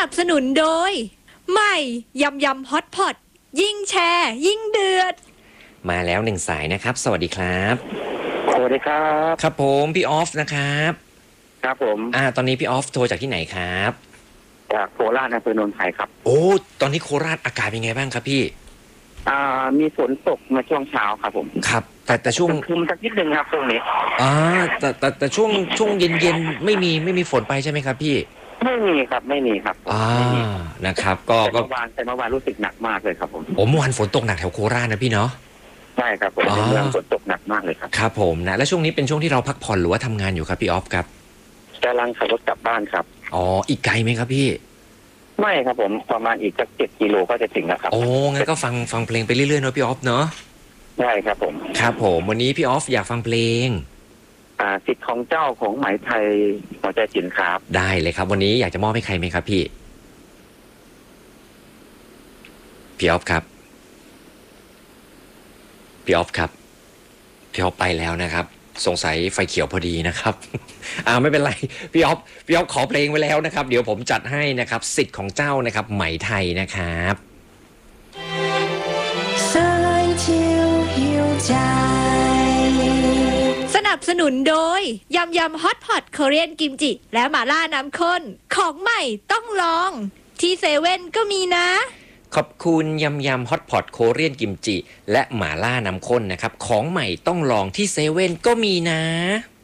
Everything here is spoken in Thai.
บสนุนโดยใหม่ยำยำฮอตพอตยิ่งแชร์ยิ่งเดือดมาแล้วหนึ่งสายนะครับสวัสดีครับสวัสดีครับครับผมพี่ออฟนะครับครับผมตอนนี้พี่ออฟโทรจากที่ไหนครับจากโคราชอำเภอโนนไทยครับโอ้ตอนนี้โคราชอากาศเป็นไงบ้างครับพี่มีฝนตกมาช่วงเช้าครับผมครับแต่ช่วงครึมสักนิดนึงครับช่วงนี้แต่ช่วงเย็นไม่มีฝนไปใช่ไหมครับพี่ไม่มีครับนะครับก็แต่เมื่อวานรู้สึกหนักมากเลยครับผมเมื่อวานฝนตกหนักแถวโคราชนะพี่เนาะใช่ครับผมเรื่องฝนตกหนักมากเลยครับครับผมนะแล้วช่วงนี้เป็นช่วงที่เราพักผ่อนหรือว่าทำงานอยู่ครับพี่ออฟครับกำลังขับรถกลับบ้านครับอีกไกลไหมครับพี่ไม่ครับผมประมาณอีกสัก7 กิโลก็จะถึงแล้วครับงั้นก็ฟังเพลงไปเรื่อยๆเนาะพี่ออฟเนาะใช่ครับผมครับผมวันนี้พี่ออฟอยากฟังเพลงสิทธิ์ของเจ้าของไหมไทยหัวใจศิลป์ครับได้เลยครับวันนี้อยากจะมอบให้ใครไหมครับพี่ออฟครับพี่ออฟไปแล้วนะครับสงสัยไฟเขียวพอดีนะครับไม่เป็นไรพี่ออฟขอเพลงไว้แล้วนะครับเดี๋ยวผมจัดให้นะครับสิทธิ์ของเจ้านะครับไหมไทยนะครับสนับสนุนโดยยำยำฮอตพอตเกาหลีกิมจิและหม่าล่าน้ำข้นของใหม่ต้องลองที่เซเว่นก็มีนะขอบคุณยำฮอตพอตโคเรียนกิมจิและหม่าล่าน้ำข้นนะครับของใหม่ต้องลองที่เซเว่นก็มีนะ